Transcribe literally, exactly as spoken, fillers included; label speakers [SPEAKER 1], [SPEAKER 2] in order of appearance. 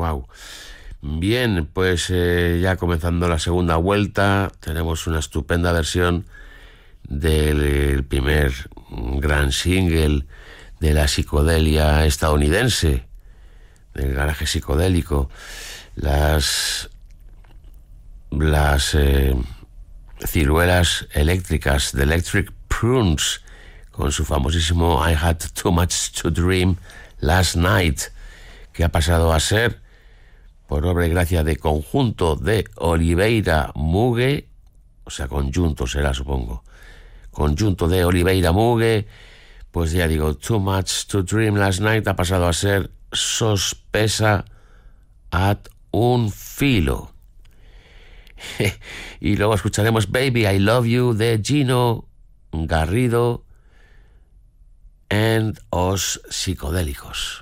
[SPEAKER 1] wow. Bien, pues eh, ya comenzando la segunda vuelta, tenemos una estupenda versión del primer gran single de la psicodelia estadounidense, del garaje psicodélico, las las eh, ciruelas eléctricas de Electric Prunes, con su famosísimo I Had Too Much to Dream Last Night, que ha pasado a ser, por obra y gracia de conjunto de Oliveira Mugue, o sea, conjunto será, supongo, conjunto de Oliveira Mugue, pues ya digo, Too Much to Dream Last Night ha pasado a ser Sospesa ad un filo. Y luego escucharemos Baby I Love You de Gino Garrido and Os Psicodélicos.